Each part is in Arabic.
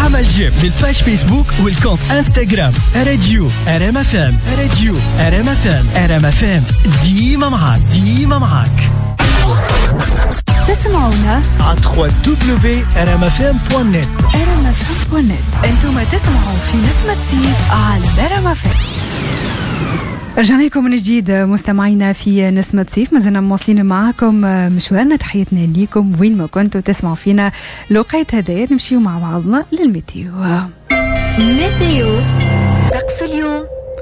عمل جيم للباج فيسبوك والكونت انستغرام راديو RMFM. راديو RMFM ديما معاك. تسمعونا على www.rmfm.net. انتم تسمعوا في نسمة سيف على RMFM. رجعنا لكم من جديد مستمعينا في نسمة سيف. ما زلنا مواصلين معكم مشوارنا. تحياتنا ليكم وين ما كنتوا تسمعوا فينا. لوقيت هذا نمشيو مع بعضنا للميتيو. طقس اليوم.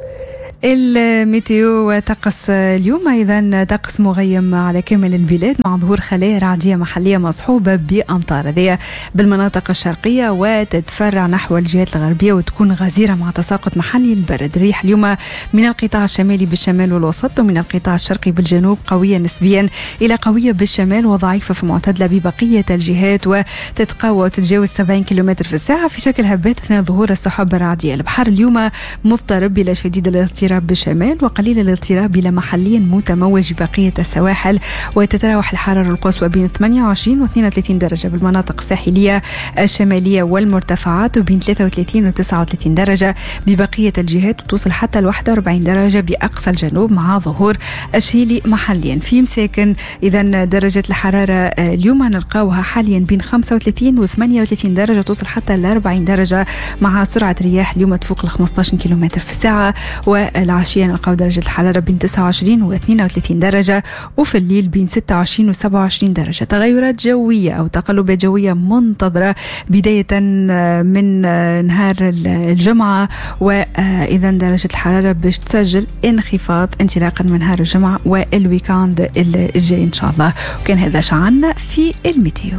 الميتيو طقس اليوم أيضا طقس مغيم على كامل البلاد مع ظهور خلايا رعدية محلية مصحوبة بأمطار هذه بالمناطق الشرقية وتتفرع نحو الجهات الغربية وتكون غزيرة مع تساقط محلي للبرد. الريح اليوم من القطاع الشمالي بالشمال والوسط ومن القطاع الشرقي بالجنوب قوية نسبيا إلى قوية بالشمال وضعيفة في معتدلة ببقية الجهات وتتقوى وتتجاوز 70 كيلومتر في الساعة في شكل هبات أثناء ظهور السحب الرعدية. البحر اليوم مضطرب إلى شديد الاضطراب بالشمال وقليل الاضطراب إلى محليا متموج ببقية السواحل وتتراوح الحرارة القصوى بين 28 و 32 درجة بالمناطق الساحلية الشمالية والمرتفعات وبين 33 و 39 درجة ببقية الجهات وتوصل حتى ل 41 درجة بأقصى الجنوب مع ظهور الشيلي محليا. في مساكن إذا درجة الحرارة اليوم نلقاوها حاليا بين 35 و 38 درجة توصل حتى ل 40 درجة مع سرعة رياح اليوم تفوق ل 15 كيلومتر في الساعة. والعشية نلقاو درجة الحرارة بين 29 و 32 درجة وفي الليل بين 26 و 27 درجة. تغيرات جوية أو تقلبات جوية منتظرة بداية من نهار الجمعة وإذا درجة الحرارة باش تسجل انخفاض انطلاقا من نهار الجمعة والويكاند الجاي إن شاء الله. وكان هذا شعارنا في الميتيو.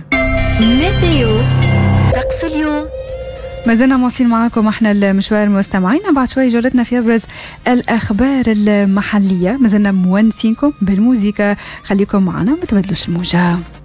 طقس اليوم. ما زلنا مواصلين معاكم احنا المشوار مستمعينا. بعد شوي جولتنا في ابرز الاخبار المحليه. ما زلنا مونسينكم بالموسيقى. خليكم معنا ما تبدلوش الموجه.